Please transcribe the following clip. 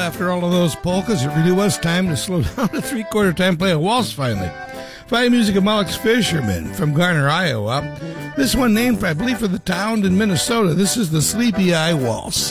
after all of those polkas, it really was time to slow down to three-quarter time, play a waltz finally. Fine music of Alex Fisherman from Garner, Iowa. This one named, I believe, for the town in Minnesota. This is the Sleepy Eye Waltz.